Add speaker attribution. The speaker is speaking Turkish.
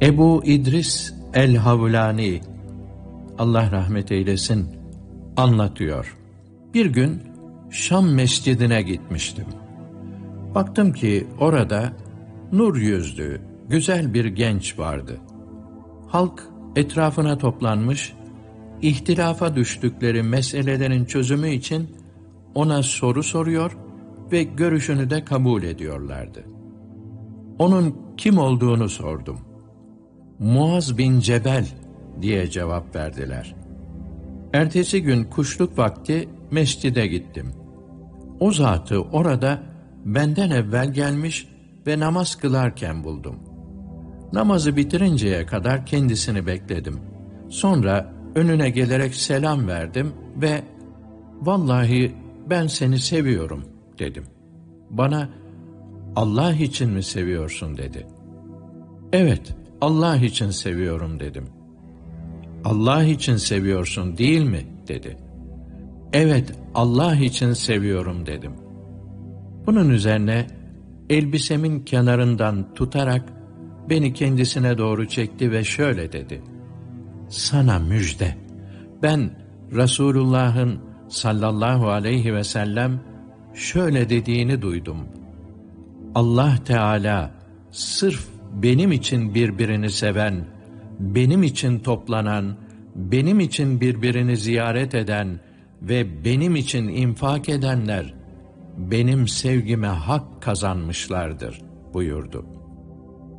Speaker 1: Ebu İdris el-Havlani, Allah rahmet eylesin, anlatıyor. Bir gün Şam mescidine gitmiştim. Baktım ki orada nur yüzlü, güzel bir genç vardı. Halk etrafına toplanmış, ihtilafa düştükleri meselelerin çözümü için ona soru soruyor ve görüşünü de kabul ediyorlardı. Onun kim olduğunu sordum. Muaz bin Cebel diye cevap verdiler. Ertesi gün kuşluk vakti mescide gittim. O zatı orada benden evvel gelmiş ve namaz kılarken buldum. Namazı bitirinceye kadar kendisini bekledim. Sonra önüne gelerek selam verdim ve "Vallahi ben seni seviyorum" dedim. Bana "Allah için mi seviyorsun?" dedi. "Evet, Allah için seviyorum" dedim. "Allah için seviyorsun değil mi?" dedi. "Evet, Allah için seviyorum" dedim. Bunun üzerine elbisemin kenarından tutarak beni kendisine doğru çekti ve şöyle dedi: "Sana müjde. Ben Resulullah'ın sallallahu aleyhi ve sellem şöyle dediğini duydum. Allah Teala sırf benim için birbirini seven, benim için toplanan, benim için birbirini ziyaret eden ve benim için infak edenler benim sevgime hak kazanmışlardır" buyurdu.